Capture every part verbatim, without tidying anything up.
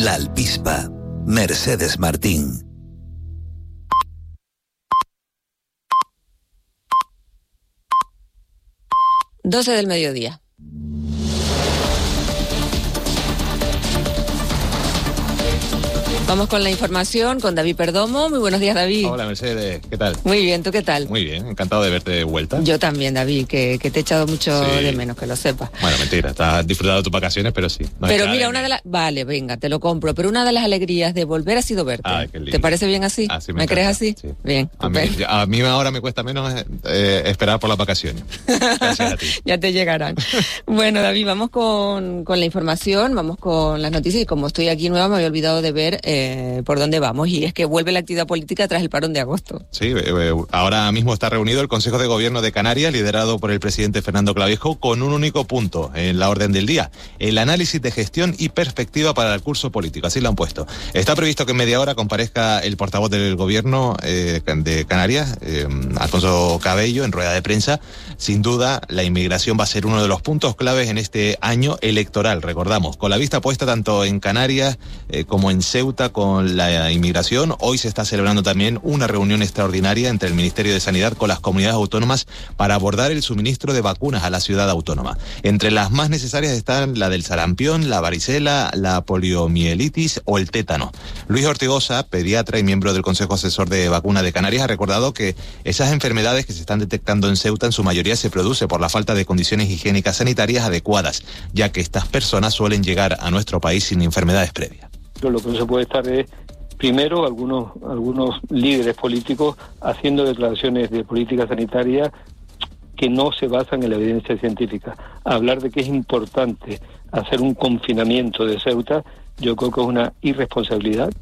La Alpispa, Mercedes Martín. doce del mediodía. Vamos con la información con David Perdomo. Muy buenos días, David. Hola, Mercedes. ¿Qué tal? Muy bien, ¿tú qué tal? Muy bien, encantado de verte de vuelta. Yo también, David, que, que te he echado mucho Sí. de menos, que lo sepas. Bueno, mentira, estás disfrutando de tus vacaciones, pero sí. No Pero está mira, de una mí. de las... Vale, venga, te lo compro. Pero una de las alegrías de volver ha sido verte. Ay, qué lindo. ¿Te parece bien así? Así me ¿Me encanta, crees así? sí. Bien. A mí, estupendo. a mí ahora me cuesta menos eh, esperar por las vacaciones. Gracias a ti. Ya te llegarán. Bueno, David, vamos con, con la información, vamos con las noticias y como estoy aquí nueva me había olvidado de ver eh, por dónde vamos y es que vuelve la actividad política tras el parón de agosto. Sí, eh, ahora mismo está reunido el Consejo de Gobierno de Canarias, liderado por el presidente Fernando Clavijo, con un único punto en la orden del día: el análisis de gestión y perspectiva para el curso político. Así lo han puesto. Está previsto que en media hora comparezca el portavoz del Gobierno eh, de Canarias, eh, Alfonso Cabello, en rueda de prensa. Sin duda, la inmigración va a ser uno de los puntos claves en este año electoral, recordamos, con la vista puesta tanto en Canarias eh, como en Ceuta con la inmigración. Hoy se está celebrando también una reunión extraordinaria entre el Ministerio de Sanidad con las comunidades autónomas para abordar el suministro de vacunas a la ciudad autónoma. Entre las más necesarias están la del sarampión, la varicela, la poliomielitis o el tétano. Luis Ortigosa, pediatra y miembro del Consejo Asesor de Vacuna de Canarias, ha recordado que esas enfermedades que se están detectando en Ceuta en su mayoría se produce por la falta de condiciones higiénicas sanitarias adecuadas, ya que estas personas suelen llegar a nuestro país sin enfermedades previas. Lo que no se puede estar es, primero, algunos algunos líderes políticos haciendo declaraciones de política sanitaria que no se basan en la evidencia científica. Hablar de que es importante hacer un confinamiento de Ceuta, yo creo que es una irresponsabilidad.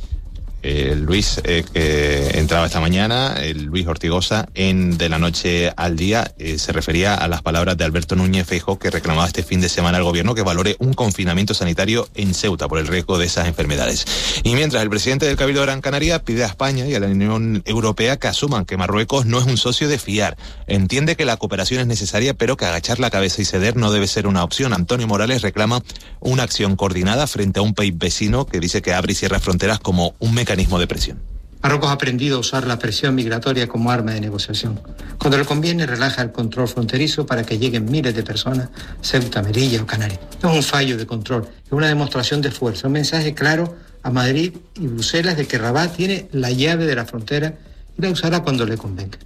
Eh, Luis, eh, que entraba esta mañana, el Luis Ortigosa, en De la Noche al Día, eh, se refería a las palabras de Alberto Núñez Feijóo, que reclamaba este fin de semana al gobierno que valore un confinamiento sanitario en Ceuta por el riesgo de esas enfermedades. Y mientras el presidente del Cabildo de Gran Canaria pide a España y a la Unión Europea que asuman que Marruecos no es un socio de fiar. Entiende que la cooperación es necesaria, pero que agachar la cabeza y ceder no debe ser una opción. Antonio Morales reclama una acción coordinada frente a un país vecino que dice que abre y cierra fronteras como un mecanismo de presión. Marruecos ha aprendido a usar la presión migratoria como arma de negociación. Cuando le conviene, relaja el control fronterizo para que lleguen miles de personas a Ceuta, Melilla o Canarias. No es un fallo de control, es una demostración de esfuerzo, un mensaje claro a Madrid y Bruselas de que Rabat tiene la llave de la frontera y la usará cuando le convenga.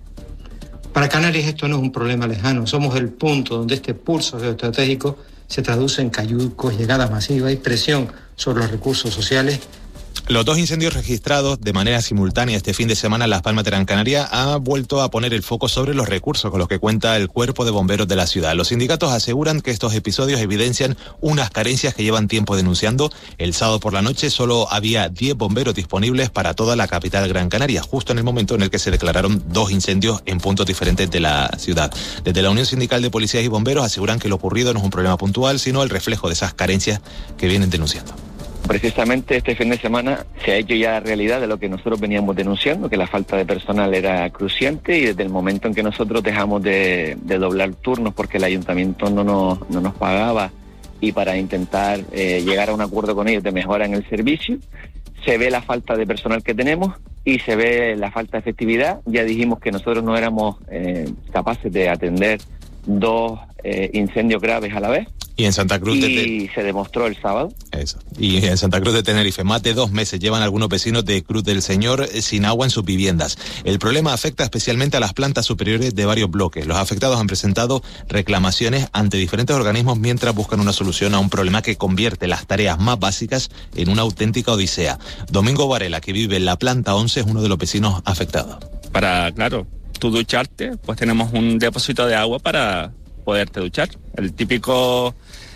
Para Canarias esto no es un problema lejano, somos el punto donde este pulso geoestratégico se traduce en cayucos, llegada masiva y presión sobre los recursos sociales. Los dos incendios registrados de manera simultánea este fin de semana en Las Palmas de Gran Canaria ha vuelto a poner el foco sobre los recursos con los que cuenta el Cuerpo de Bomberos de la ciudad. Los sindicatos aseguran que estos episodios evidencian unas carencias que llevan tiempo denunciando. El sábado por la noche solo había diez bomberos disponibles para toda la capital Gran Canaria, justo en el momento en el que se declararon dos incendios en puntos diferentes de la ciudad. Desde la Unión Sindical de Policías y Bomberos aseguran que lo ocurrido no es un problema puntual, sino el reflejo de esas carencias que vienen denunciando. Precisamente este fin de semana se ha hecho ya realidad de lo que nosotros veníamos denunciando, que la falta de personal era cruciante, y desde el momento en que nosotros dejamos de, de doblar turnos porque el ayuntamiento no nos, no nos pagaba y para intentar eh, llegar a un acuerdo con ellos de mejora en el servicio, se ve la falta de personal que tenemos y se ve la falta de efectividad. Ya dijimos que nosotros no éramos eh, capaces de atender dos eh, incendios graves a la vez. Y en Santa Cruz de Y Ten... se demostró el sábado. Eso. Y en Santa Cruz de Tenerife, más de dos meses llevan algunos vecinos de Cruz del Señor sin agua en sus viviendas. El problema afecta especialmente a las plantas superiores de varios bloques. Los afectados han presentado reclamaciones ante diferentes organismos mientras buscan una solución a un problema que convierte las tareas más básicas en una auténtica odisea. Domingo Varela, que vive en la planta once, es uno de los vecinos afectados. Para, claro, tú ducharte, pues tenemos un depósito de agua para poderte duchar. El típico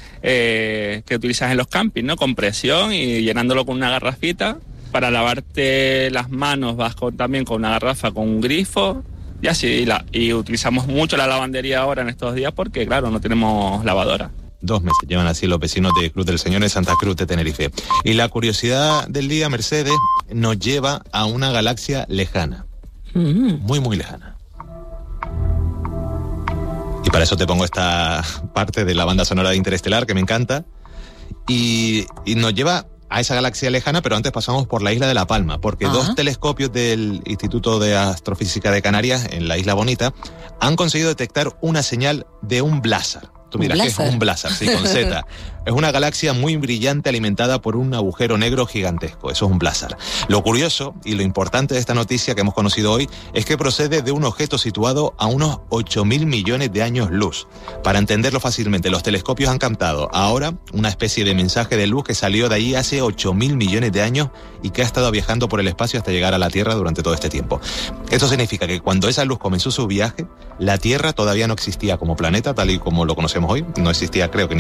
eh, que utilizas en los campings, ¿no? Con presión y llenándolo con una garrafita. Para lavarte las manos vas con, también con una garrafa con un grifo y así. Y, la, y utilizamos mucho la lavandería ahora en estos días porque, claro, no tenemos lavadora. Dos meses llevan así los vecinos de Cruz del Señor en Santa Cruz de Tenerife. Y la curiosidad del día, Mercedes, nos lleva a una galaxia lejana. Mm. Muy, muy lejana. Y para eso te pongo esta parte de la banda sonora de Interestelar, que me encanta. Y, y nos lleva a esa galaxia lejana, pero antes pasamos por la isla de La Palma, porque Ajá. dos telescopios del Instituto de Astrofísica de Canarias, en la Isla Bonita, han conseguido detectar una señal de un blázar. Tú miras que es un blázar, sí, con Z. Es una galaxia muy brillante alimentada por un agujero negro gigantesco. Eso es un blázar. Lo curioso y lo importante de esta noticia que hemos conocido hoy es que procede de un objeto situado a unos ocho mil millones de años luz. Para entenderlo fácilmente, los telescopios han captado ahora una especie de mensaje de luz que salió de allí hace ocho mil millones de años y que ha estado viajando por el espacio hasta llegar a la Tierra durante todo este tiempo. Esto significa que cuando esa luz comenzó su viaje, la Tierra todavía no existía como planeta, tal y como lo conocemos hoy. No existía, creo que ni